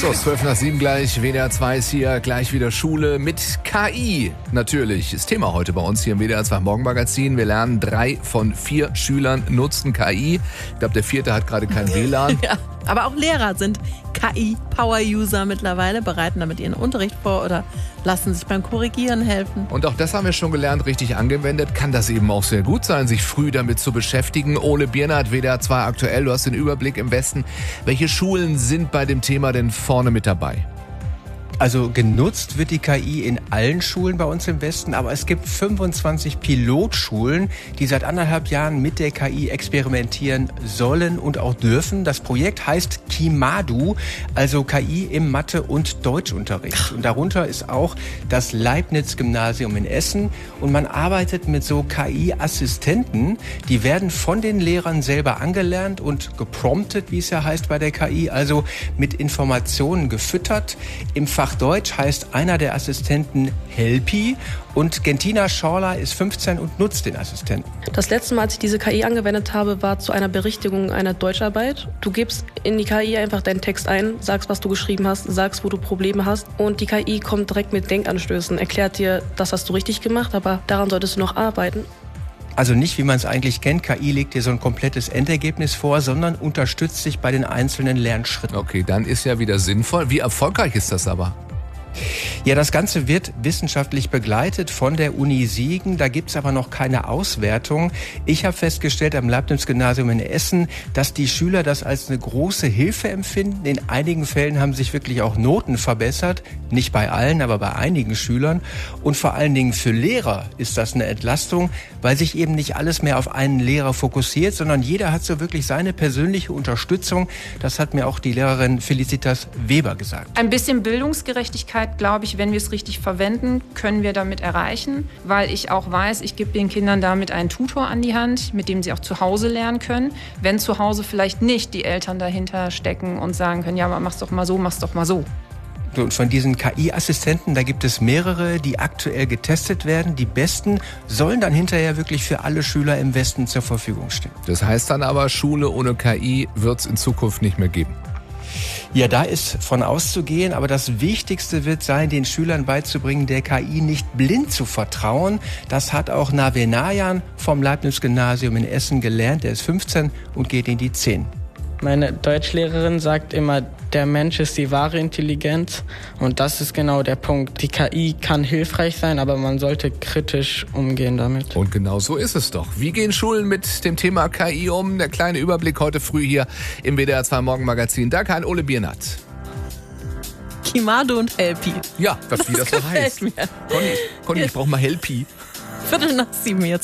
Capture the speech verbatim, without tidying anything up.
So, zwölf nach sieben gleich, W D R zwei ist hier, gleich wieder Schule mit K I natürlich. Das Thema heute bei uns hier im W D R zwei Morgenmagazin. Wir lernen, drei von vier Schülern nutzen K I. Ich glaube, der vierte hat gerade kein W L A N. Ja, aber auch Lehrer sind K I-Power-User mittlerweile, bereiten damit ihren Unterricht vor oder lassen sich beim Korrigieren helfen. Und auch das haben wir schon gelernt, richtig angewendet. Kann das eben auch sehr gut sein, sich früh damit zu beschäftigen. Ole Biernert, W D R zwei aktuell, du hast den Überblick im Westen. Welche Schulen sind bei dem Thema denn vorne mit dabei? Also genutzt wird die K I in allen Schulen bei uns im Westen, aber es gibt fünfundzwanzig Pilotschulen, die seit anderthalb Jahren mit der K I experimentieren sollen und auch dürfen. Das Projekt heißt KIMADU, also K I im Mathe- und Deutschunterricht. Und darunter ist auch das Leibniz-Gymnasium in Essen. Und man arbeitet mit so K I-Assistenten, die werden von den Lehrern selber angelernt und gepromptet, wie es ja heißt bei der K I, also mit Informationen gefüttert. Im Fach Deutsch heißt einer der Assistenten Helpi und Gentina Schorler ist fünfzehn und nutzt den Assistenten. Das letzte Mal, als ich diese K I angewendet habe, war zu einer Berichtigung einer Deutscharbeit. Du gibst in die K I einfach deinen Text ein, sagst, was du geschrieben hast, sagst, wo du Probleme hast und die K I kommt direkt mit Denkanstößen, erklärt dir, das hast du richtig gemacht, aber daran solltest du noch arbeiten. Also nicht, wie man es eigentlich kennt, K I legt dir so ein komplettes Endergebnis vor, sondern unterstützt dich bei den einzelnen Lernschritten. Okay, dann ist ja wieder sinnvoll. Wie erfolgreich ist das aber? Ja, das Ganze wird wissenschaftlich begleitet von der Uni Siegen. Da gibt's aber noch keine Auswertung. Ich habe festgestellt am Leibniz-Gymnasium in Essen, dass die Schüler das als eine große Hilfe empfinden. In einigen Fällen haben sich wirklich auch Noten verbessert. Nicht bei allen, aber bei einigen Schülern. Und vor allen Dingen für Lehrer ist das eine Entlastung, weil sich eben nicht alles mehr auf einen Lehrer fokussiert, sondern jeder hat so wirklich seine persönliche Unterstützung. Das hat mir auch die Lehrerin Felicitas Weber gesagt. Ein bisschen Bildungsgerechtigkeit, glaube ich, wenn wir es richtig verwenden, können wir damit erreichen, weil ich auch weiß, ich gebe den Kindern damit einen Tutor an die Hand, mit dem sie auch zu Hause lernen können. Wenn zu Hause vielleicht nicht die Eltern dahinter stecken und sagen können, ja, aber mach's doch mal so, mach's doch mal so. Und von diesen K I-Assistenten, da gibt es mehrere, die aktuell getestet werden. Die besten sollen dann hinterher wirklich für alle Schüler im Westen zur Verfügung stehen. Das heißt dann aber, Schule ohne K I wird es in Zukunft nicht mehr geben. Ja, da ist von auszugehen, aber das Wichtigste wird sein, den Schülern beizubringen, der K I nicht blind zu vertrauen. Das hat auch Nave Nayan vom Leibniz-Gymnasium in Essen gelernt. Er ist fünfzehn und geht in die zehn. Meine Deutschlehrerin sagt immer, der Mensch ist die wahre Intelligenz und das ist genau der Punkt. Die K I kann hilfreich sein, aber man sollte kritisch umgehen damit. Und genau so ist es doch. Wie gehen Schulen mit dem Thema K I um? Der kleine Überblick heute früh hier im W D R zwei Morgenmagazin. Danke an Ole Biernert. KIMADU und Helpi. Ja, was wie das, das so heißt. Mir. Conny, Conny ich brauche mal Helpi. Viertel nach sieben jetzt.